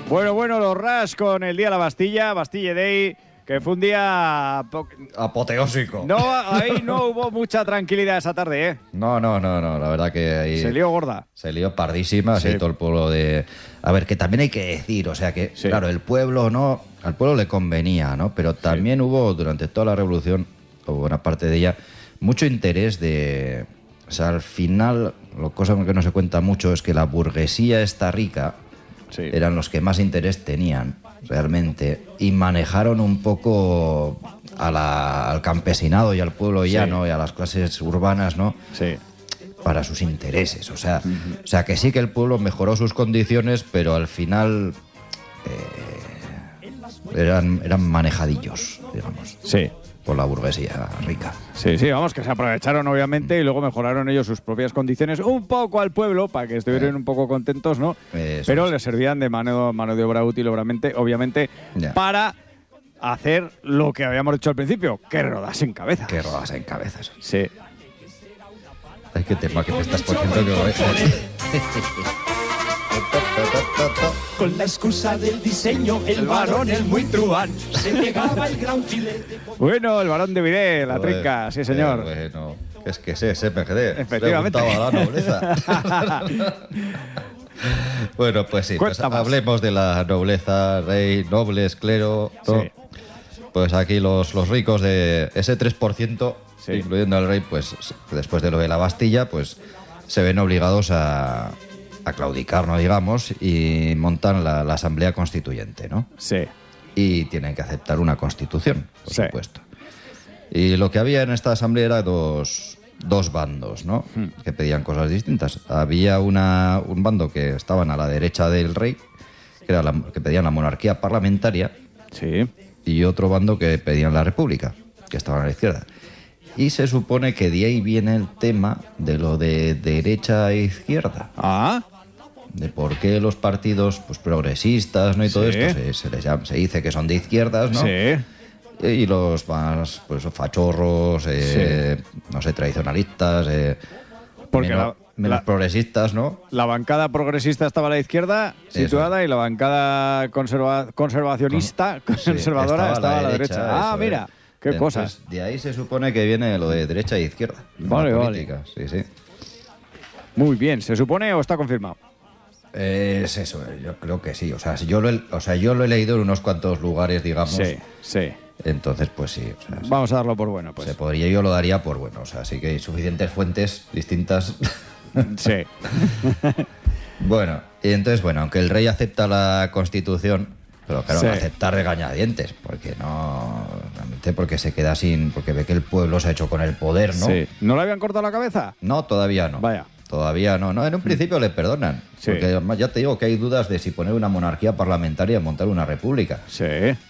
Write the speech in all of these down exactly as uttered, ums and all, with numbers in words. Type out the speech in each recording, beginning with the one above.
Bueno, bueno, los Ras con el Día de la Bastilla, Bastille Day, que fue un día... apoteósico. No, ahí no hubo mucha tranquilidad esa tarde, ¿eh? No, no, no, no, la verdad que ahí... Se lió gorda. Se lió pardísima, sí. así todo el pueblo de... A ver, que también hay que decir, o sea que, sí. claro, el pueblo no... Al pueblo le convenía, ¿no? Pero también sí. hubo, durante toda la revolución, o buena parte de ella, mucho interés de... O sea, al final, lo cosa que no se cuenta mucho es que la burguesía esta rica sí. eran los que más interés tenían, realmente, y manejaron un poco a la, al campesinado y al pueblo llano sí. y a las clases urbanas, ¿no? Sí. Para sus intereses. O sea, uh-huh. o sea, que sí que el pueblo mejoró sus condiciones, pero al final eh, eran, eran manejadillos, digamos. Sí. Por la burguesía rica. Sí, sí, vamos, que se aprovecharon obviamente y luego mejoraron ellos sus propias condiciones un poco al pueblo para que estuvieran eh. un poco contentos, ¿no? Eso Pero es. les servían de mano, mano de obra útil, obviamente, obviamente ya. para hacer lo que habíamos dicho al principio, que rodasen cabezas. Que rodasen cabezas. Sí. Ay, qué tema que te estás poniendo que lo Con la excusa del diseño, el, el varón, el muy truán, se llegaba el gran filete. Bueno, el varón de Viré, la pues, trinca, sí señor. Eh, bueno, es que sé, sé, P G D. Efectivamente. Le a la nobleza. Bueno, pues sí, pues hablemos de la nobleza, rey, nobles, clero, ¿no? Sí. Pues aquí los, los ricos de ese tres por ciento, sí. incluyendo al rey, pues después de lo de la Bastilla, pues se ven obligados a... a claudicar, ¿no? Digamos, y montan la, la Asamblea Constituyente, ¿no? Sí. Y tienen que aceptar una constitución, por sí. supuesto. Y lo que había en esta asamblea era dos, dos bandos, ¿no? Hmm. Que pedían cosas distintas. Había una, un bando que estaban a la derecha del rey, que, era la, que pedían la monarquía parlamentaria. Sí. Y otro bando que pedían la república, que estaban a la izquierda. Y se supone que de ahí viene el tema de lo de derecha e izquierda. Ah. De por qué los partidos pues, progresistas, ¿no? Y todo sí. esto se, se les llama, se dice que son de izquierdas, ¿no? Sí. Y los más pues fachorros, eh, sí. no sé, tradicionalistas, eh, Porque menos, la, menos la, progresistas, ¿no? La bancada progresista estaba a la izquierda situada Eso. y la bancada conserva, conservacionista, Con, conservadora, sí, estaba, estaba a la derecha. derecha. Ah, mira, es. qué Entonces, cosas. De ahí se supone que viene lo de derecha e izquierda. Vale, vale. Sí, sí. Muy bien, ¿se supone o está confirmado? Eh, es eso, yo creo que sí. O sea, yo lo he, o sea, yo lo he leído en unos cuantos lugares, digamos. Sí, sí. Entonces, pues sí. O sea, Vamos a darlo por bueno, pues. Se podría, yo lo daría por bueno. O sea, sí que hay suficientes fuentes distintas. Sí. Bueno, y entonces, bueno, aunque el rey acepta la Constitución, pero claro, sí. aceptar regañadientes, porque no, realmente porque se queda sin, porque ve que el pueblo se ha hecho con el poder, ¿no? Sí. ¿No le habían cortado la cabeza? No, todavía no. Vaya. Todavía no, no, en un principio le perdonan. Sí. Porque además ya te digo que hay dudas de si poner una monarquía parlamentaria o montar una república. Sí.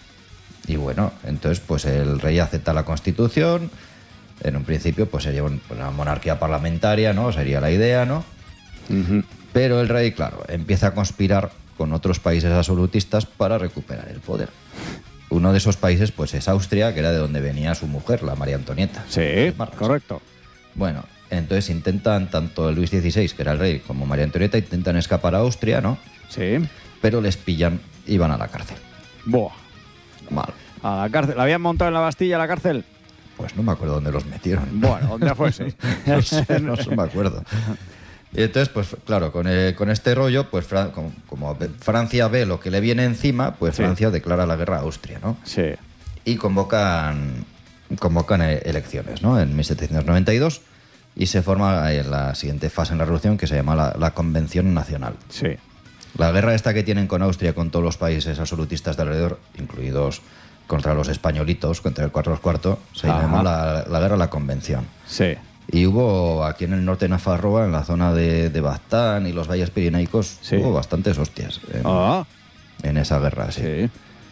Y bueno, entonces pues el rey acepta la Constitución. En un principio pues sería una monarquía parlamentaria, ¿no? Sería la idea, ¿no? Uh-huh. Pero el rey, claro, empieza a conspirar con otros países absolutistas para recuperar el poder. Uno de esos países pues es Austria, que era de donde venía su mujer, la María Antonieta. Sí, correcto. Bueno, entonces intentan, tanto Luis dieciséis, que era el rey, como María Antonieta, intentan escapar a Austria, ¿no? Sí. Pero les pillan y van a la cárcel. Buah. Mal. A la cárcel. ¿La habían montado en la Bastilla, la cárcel? Pues no me acuerdo dónde los metieron. Bueno, donde fuese. no sé, no sé, me acuerdo. Y entonces, pues claro, con, el, con este rollo, pues Fran, como, como Francia ve lo que le viene encima, pues sí. Francia declara la guerra a Austria, ¿no? Sí. Y convocan, convocan elecciones, ¿no? En mil setecientos noventa y dos, y se forma la siguiente fase en la revolución, que se llama la, la Convención Nacional. Sí. La guerra esta que tienen con Austria, con todos los países absolutistas de alrededor, incluidos contra los españolitos, contra el cuatro cuarto, se Ajá. llamó la, la guerra de la Convención. Sí. Y hubo aquí en el norte de Nafarroa, en la zona de, de Baztán y los valles pirenaicos, sí. hubo bastantes hostias en, ah. en esa guerra. Sí. sí.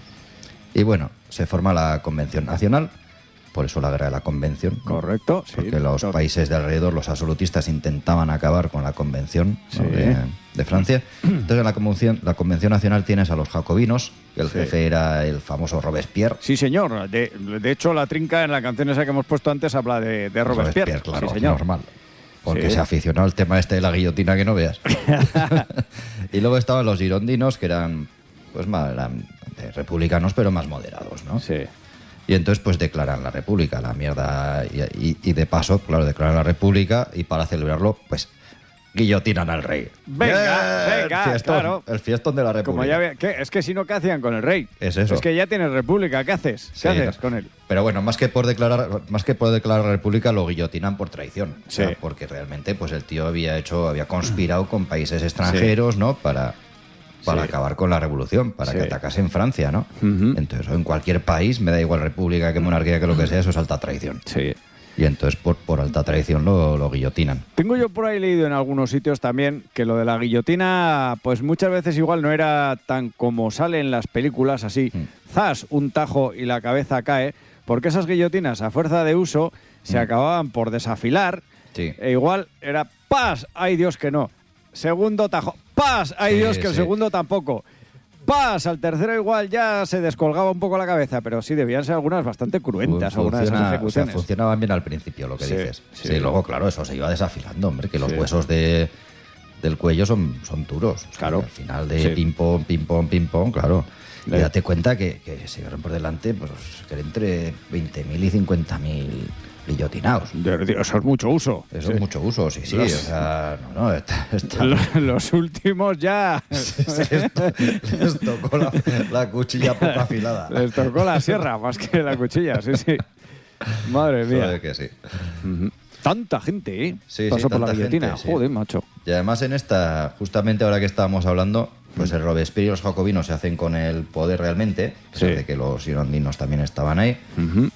Y bueno, se forma la Convención Nacional, por eso la guerra de la Convención. Correcto. Porque sí, los claro. países de alrededor, los absolutistas, intentaban acabar con la Convención, sí. ¿no? de, de Francia. Entonces en la Convención, la Convención Nacional tienes a los jacobinos, que el sí. jefe era el famoso Robespierre. Sí, señor. De, de hecho, la trinca en la canción esa que hemos puesto antes habla de, de Robespierre. Robespierre, claro, sí, señor. normal. Porque sí. se aficionó al tema este de la guillotina que no veas. Y luego estaban los girondinos, que eran pues más, eran republicanos, pero más moderados, ¿no? Sí. Y entonces pues declaran la república, la mierda, y, y, y de paso, claro, declaran la república y para celebrarlo, pues guillotinan al rey. Venga, ¡Bien! venga, el fiestón, claro. El fiestón de la república. Como ya ve, ¿qué? Es que si no, ¿qué hacían con el rey? Es eso. Es que ya tienes república, ¿qué haces? ¿Qué Sí, haces no. con él? Pero bueno, más que por declarar, más que por declarar la república, lo guillotinan por traición. Sí. O sea, porque realmente, pues el tío había hecho, había conspirado con países extranjeros, sí. ¿no? Para, para sí. acabar con la revolución, para sí. que atacasen Francia, ¿no? Uh-huh. Entonces, en cualquier país, me da igual república que monarquía que lo que sea, eso es alta traición. Sí. Y entonces por, por alta traición lo, lo guillotinan. Tengo yo por ahí leído en algunos sitios también que lo de la guillotina, pues muchas veces igual no era tan como sale en las películas, así, mm. zas, un tajo y la cabeza cae, porque esas guillotinas a fuerza de uso se mm. acababan por desafilar, sí. e igual era ¡pas! ¡Ay Dios que no! Segundo tajo, ¡pas! ¡Ay sí, Dios que sí. el segundo tampoco! ¡Pas! Al tercero igual ya se descolgaba un poco la cabeza, pero sí debían ser algunas bastante cruentas, Funciona, algunas de esas ejecuciones. O sea, funcionaban bien al principio, lo que sí, dices. Sí. sí, luego, claro, eso se iba desafilando, hombre, que los sí. huesos de, del cuello son, son duros. Claro. O sea, al final de sí. ping-pong, ping-pong, ping-pong, claro. Sí. Y date cuenta que, que se llevaron por delante, pues, que entre veinte mil y cincuenta mil guillotinados. Eso es mucho uso. Eso sí. es mucho uso, sí, sí. Los, o sea, no, no, está, está... Los, los últimos ya... les, to, les tocó la, la cuchilla poco afilada. Les tocó la sierra más que la cuchilla, sí, sí. Madre mía. Sabe que sí. Uh-huh. Tanta gente, ¿eh? Sí, Pasó sí, por la tanta guillotina. gente, sí. Joder, macho. Y además en esta, justamente ahora que estábamos hablando, pues el Robespierre y los jacobinos se hacen con el poder realmente, a pesar sí. de que los girondinos también estaban ahí. Uh-huh.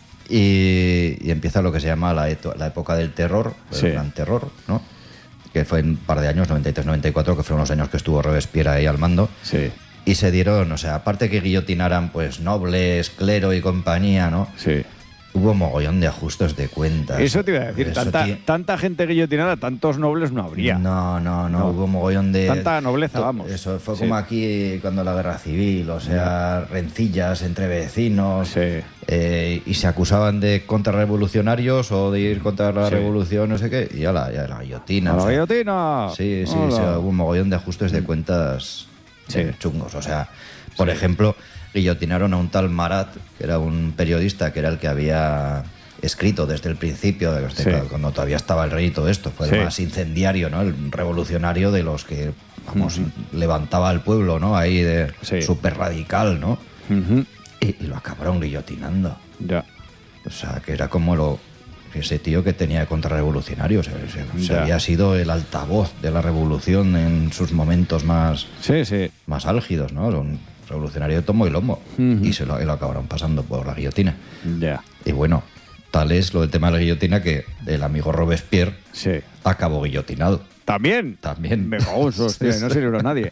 Y, y empieza lo que se llama la, eto, la época del terror, sí. el gran terror, ¿no? Que fue en un par de años, noventa y tres noventa y cuatro, que fueron los años que estuvo Robespierre ahí al mando. Sí. Y se dieron, o sea, aparte que guillotinaran pues nobles, clero y compañía, ¿no? Sí. Hubo mogollón de ajustes de cuentas. Eso te iba a decir, tanta, tío, tanta gente guillotinada, tantos nobles no habría. No, no, no, no. hubo mogollón de... Tanta nobleza, vamos. Eso fue sí. como aquí cuando la guerra civil, o sea, rencillas entre vecinos, sí. eh, y se acusaban de contrarrevolucionarios o de ir contra la sí. revolución, no sé qué, y ala, ya la guillotina. ¡A la o sea, guillotina! Sí, sí, o sea, hubo un mogollón de ajustes de cuentas sí. eh, chungos, o sea, por sí. ejemplo, guillotinaron a un tal Marat, que era un periodista, que era el que había... escrito desde el principio, de sí. cuando todavía estaba el rey y todo esto, fue sí. el más incendiario, ¿no? El revolucionario de los que, vamos, uh-huh. levantaba al pueblo, ¿no? Ahí de sí. súper radical, ¿no? Uh-huh. Y, y lo acabaron guillotinando. Ya. O sea, que era como lo ese tío que tenía de contrarrevolucionario, o sea, se, se había sido el altavoz de la revolución en sus momentos más, sí, sí. más álgidos, ¿no? Un revolucionario de tomo y lomo. Uh-huh. Y se lo, y lo acabaron pasando por la guillotina. Ya. Y bueno, tal es lo del tema de la guillotina que el amigo Robespierre sí. acabó guillotinado. ¿También? También. Me cago en su hostia, no se libró a nadie.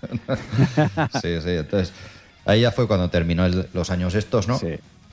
Sí, sí, entonces ahí ya fue cuando terminó el, los años estos, ¿no? Sí.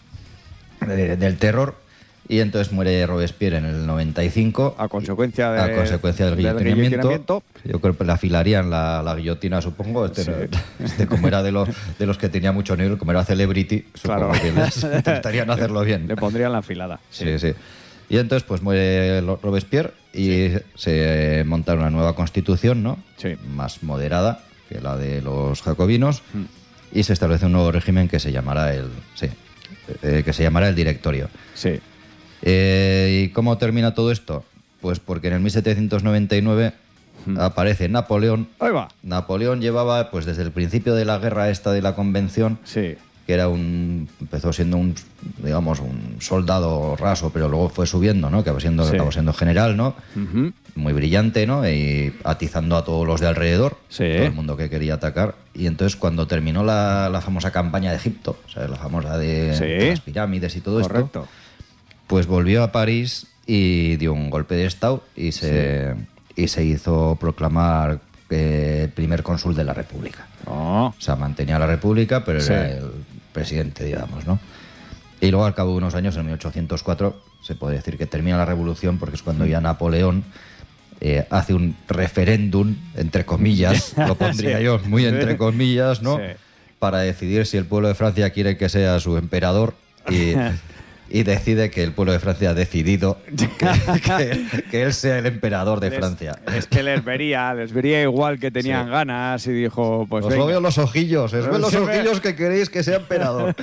De, del terror. Y entonces muere Robespierre en el noventa y cinco. A consecuencia, de, a consecuencia del guillotinamiento. Del guillotinamiento. Yo creo que le afilarían la, la guillotina, supongo. Este, sí. no, este como era de los, de los que tenía mucho nivel, como era celebrity, supongo claro. que les intentarían hacerlo bien. Le pondrían la afilada. Sí, sí. sí. Y entonces pues muere Robespierre y sí. se monta una nueva constitución, ¿no? Sí. Más moderada que la de los jacobinos. Mm. Y se establece un nuevo régimen que se llamará el, sí, eh, que se llamará el Directorio. Sí. Eh, ¿Y cómo termina todo esto? Pues porque en el mil setecientos noventa y nueve hmm. aparece Napoleón. Ahí va. Napoleón llevaba, pues desde el principio de la guerra esta de la Convención, sí. que era un, empezó siendo un, digamos, un soldado raso, pero luego fue subiendo, ¿no? Que acabó siendo, sí. acabó siendo general, ¿no? Uh-huh. Muy brillante, ¿no? Y atizando a todos los de alrededor, sí. todo el mundo que quería atacar. Y entonces cuando terminó la, la famosa campaña de Egipto, o sea, la famosa de, sí. de las pirámides y todo Correcto. esto, pues volvió a París y dio un golpe de estado y se, sí. y se hizo proclamar eh, primer cónsul de la República. Oh. O sea, mantenía la República, pero sí. era el presidente, digamos, ¿no? Y luego, al cabo de unos años, en mil ochocientos cuatro, se puede decir que termina la Revolución, porque es cuando ya Napoleón eh, hace un referéndum, entre comillas, lo pondría sí. yo, muy entre comillas, ¿no? Sí. Para decidir si el pueblo de Francia quiere que sea su emperador y... y decide que el pueblo de Francia ha decidido que, que, que él sea el emperador de les, Francia. Es que les vería, les vería igual que tenían sí. ganas y dijo, pues os venga. lo veo los ojillos, os veo los ojillos que queréis que sea emperador.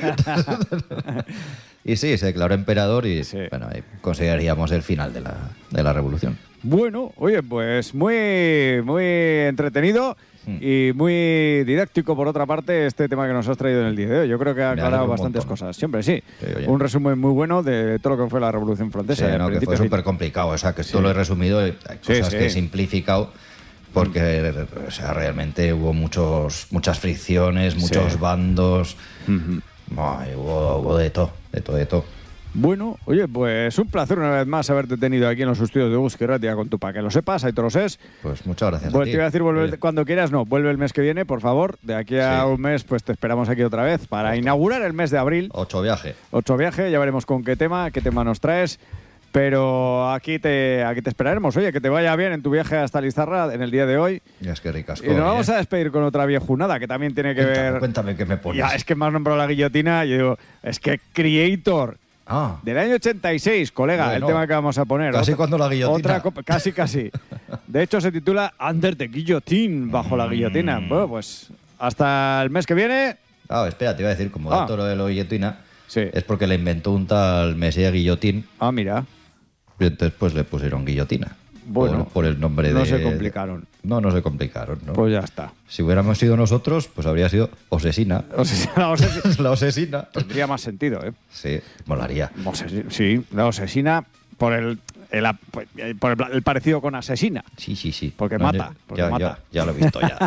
Y sí, se declaró emperador y sí. bueno, ahí consideraríamos el final de la, de la revolución. Bueno, oye, pues muy, muy entretenido mm. y muy didáctico, por otra parte, este tema que nos has traído en el día de hoy. Yo creo que ha aclarado bastantes montón. cosas. Siempre sí. sí un resumen muy bueno de todo lo que fue la Revolución Francesa. Sí, no, que fue súper complicado. O sea, que esto sí. lo he resumido, hay cosas sí, sí. que he simplificado porque mm. o sea, realmente hubo muchos, muchas fricciones, muchos sí. bandos. Mm-hmm. Ay, hubo, hubo de todo, de todo, de todo. Bueno, oye, pues un placer una vez más haberte tenido aquí en los estudios de Euskadi Irratia con tu, para que lo sepas, ahí te lo sé. Pues muchas gracias. Pues a ti. Te iba a decir, vuelve cuando quieras, no, vuelve el mes que viene, por favor. De aquí a sí. un mes, pues te esperamos aquí otra vez para Ocho. inaugurar el mes de abril. Ocho viaje. Ocho viaje, ya veremos con qué tema, qué tema nos traes. Pero aquí te, aquí te esperaremos. Oye, que te vaya bien en tu viaje hasta Lizarra en el día de hoy. Ya es que ricasco. Y nos vamos ¿eh? a despedir con otra viejunada que también tiene que cuéntame, ver... Cuéntame qué me pones. Ya, es que me has nombrado la guillotina y yo digo, es que Creator... Ah. Del año ochenta y seis, colega, bueno, el tema que vamos a poner. Casi otra, cuando la guillotina. Otra, casi, casi. De hecho, se titula Under the Guillotine, bajo mm. la guillotina. Bueno, pues hasta el mes que viene. Ah, espera, te iba a decir, como ah. dato lo de la guillotina, sí. es porque le inventó un tal Messier Guillotín. Ah, mira. Y entonces pues le pusieron guillotina. Bueno, por, por el nombre no de... se complicaron. No, no se complicaron, ¿no? Pues ya está. Si hubiéramos sido nosotros, pues habría sido Osesina. La Osesina. La Osesina. Tendría más sentido, ¿eh? Sí, molaría. Sí, la Osesina por el, el, por el, el parecido con asesina. Sí, sí, sí. Porque no, mata. Porque ya, mata. Ya, ya lo he visto ya.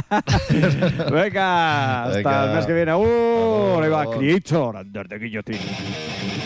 Venga, hasta Venga. el mes que viene. ¡Uh! Ahí va Creator, Under the Guillotine.